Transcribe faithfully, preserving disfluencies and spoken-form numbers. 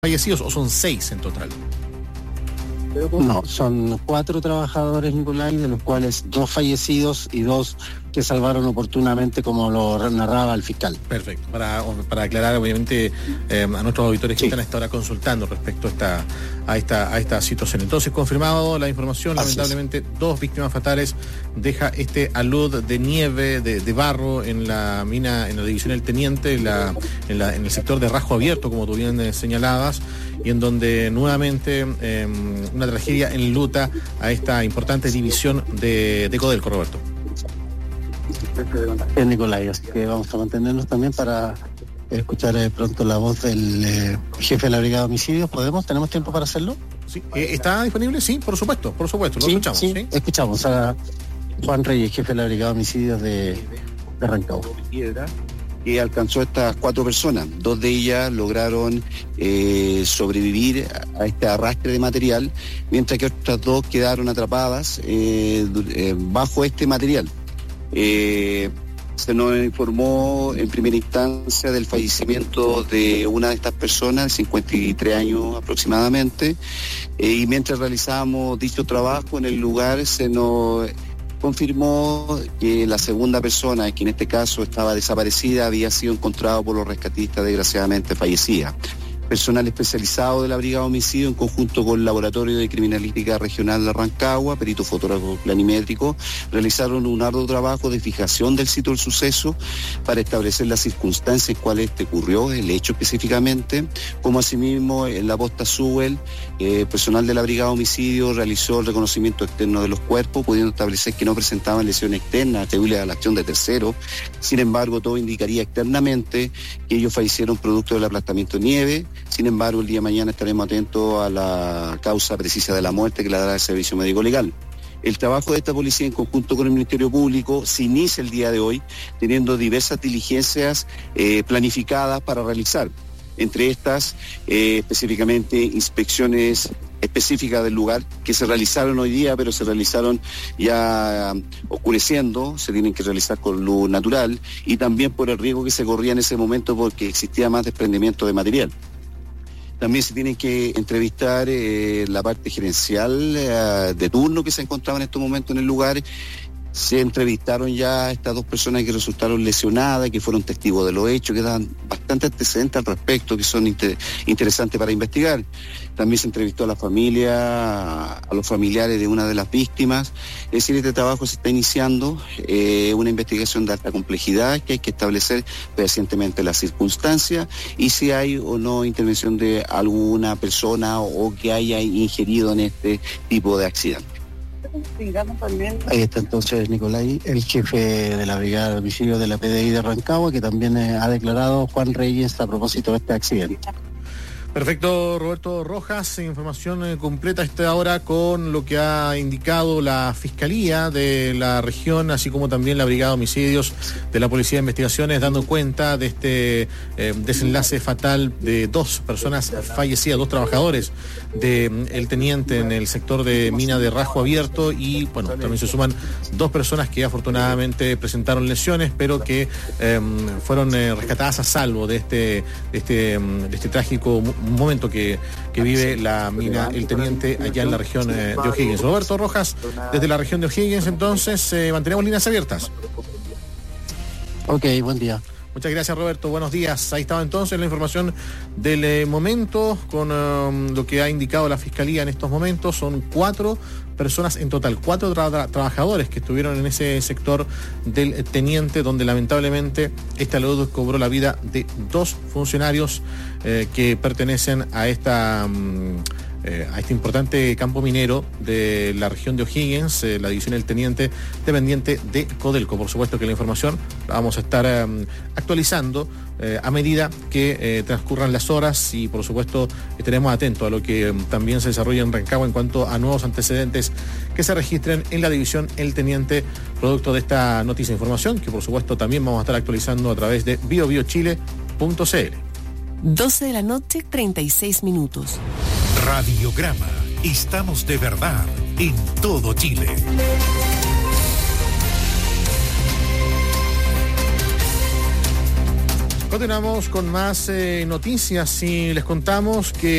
fallecidos o son seis en total? No, son cuatro trabajadores, Nicolai, de los cuales dos fallecidos y dos que salvaron oportunamente, como lo narraba el fiscal. Perfecto, para, para aclarar obviamente eh, a nuestros auditores que sí están a esta hora consultando respecto a esta, a esta, a esta situación. Entonces, confirmado la información, así lamentablemente es. Dos víctimas fatales deja este alud de nieve, de, de barro en la mina, en la división El Teniente, en, la, en, la, en el sector de Rajo Abierto, como tú bien eh, señalabas, y en donde nuevamente eh, una tragedia enluta a esta importante división de, de Codelco, Roberto. Es Nicolai, así que vamos a mantenernos también para escuchar eh, pronto la voz del eh, jefe de la Brigada de Homicidios. ¿Podemos? ¿Tenemos tiempo para hacerlo? Sí. ¿Está disponible? Sí, por supuesto, por supuesto, lo sí, escuchamos. Sí, ¿sí? Escuchamos a Juan Reyes, jefe de la Brigada de Homicidios de, de Rancagua. Que alcanzó a estas cuatro personas. Dos de ellas lograron eh, sobrevivir a este arrastre de material, mientras que otras dos quedaron atrapadas eh, eh, bajo este material. Eh, se nos informó en primera instancia del fallecimiento de una de estas personas, de cincuenta y tres años aproximadamente, eh, y mientras realizábamos dicho trabajo en el lugar se nos confirmó que la segunda persona, que en este caso estaba desaparecida, había sido encontrada por los rescatistas, desgraciadamente fallecida. Personal especializado de la Brigada de Homicidio, en conjunto con el Laboratorio de Criminalística Regional de Rancagua, perito fotógrafo planimétrico, realizaron un arduo trabajo de fijación del sitio del suceso para establecer las circunstancias en cuales este ocurrió, el hecho específicamente, como asimismo en la posta Suel, eh, personal de la Brigada de Homicidio realizó el reconocimiento externo de los cuerpos, pudiendo establecer que no presentaban lesiones externas atribuibles a la acción de terceros. Sin embargo, todo indicaría externamente que ellos fallecieron producto del aplastamiento de nieve. Sin embargo, el día de mañana estaremos atentos a la causa precisa de la muerte que la dará el Servicio Médico Legal. El trabajo de esta policía en conjunto con el Ministerio Público se inicia el día de hoy, teniendo diversas diligencias eh, planificadas para realizar. Entre estas, eh, específicamente, inspecciones específicas del lugar que se realizaron hoy día, pero se realizaron ya um, oscureciendo, se tienen que realizar con luz natural, y también por el riesgo que se corría en ese momento porque existía más desprendimiento de material. También se tienen que entrevistar eh, la parte gerencial eh, de turno que se encontraba en estos momentos en el lugar. Se entrevistaron ya a estas dos personas que resultaron lesionadas, que fueron testigos de los hechos, que dan bastante antecedentes al respecto, que son inter- interesantes para investigar. También se entrevistó a la familia, a los familiares de una de las víctimas. Es decir, este trabajo se está iniciando, eh, una investigación de alta complejidad, que hay que establecer fehacientemente las circunstancias y si hay o no intervención de alguna persona o que haya ingerido en este tipo de accidente. Ahí está entonces Nicolai, el jefe de la Brigada de Homicidios de la P D I de Rancagua, que también eh, ha declarado Juan Reyes a propósito de este accidente. Perfecto, Roberto Rojas, información eh, completa a esta hora con lo que ha indicado la Fiscalía de la región, así como también la Brigada de Homicidios de la Policía de Investigaciones, dando cuenta de este eh, desenlace fatal de dos personas fallecidas, dos trabajadores de eh, El Teniente en el sector de mina de Rajo Abierto, y bueno, también se suman dos personas que afortunadamente presentaron lesiones, pero que eh, fueron eh, rescatadas a salvo de este, de este, de este trágico un momento que, que vive la mina El Teniente allá en la región eh, de O'Higgins. Roberto Rojas, desde la región de O'Higgins, entonces, eh, mantenemos líneas abiertas. Ok, buen día. Muchas gracias, Roberto. Buenos días. Ahí estaba entonces la información del eh, momento con um, lo que ha indicado la Fiscalía en estos momentos. Son cuatro personas en total, cuatro tra- tra- trabajadores que estuvieron en ese sector del Teniente, donde lamentablemente este alud cobró la vida de dos funcionarios eh, que pertenecen a esta... Um, Eh, a este importante campo minero de la región de O'Higgins, eh, la división El Teniente, dependiente de Codelco. Por supuesto que la información la vamos a estar eh, actualizando eh, a medida que eh, transcurran las horas, y por supuesto estaremos atentos a lo que eh, también se desarrolla en Rancagua en cuanto a nuevos antecedentes que se registren en la división El Teniente, producto de esta noticia e información que por supuesto también vamos a estar actualizando a través de bio bio chile punto c l. doce de la noche, treinta y seis minutos. Radiograma. Estamos de verdad en todo Chile. Continuamos con más eh, noticias y les contamos que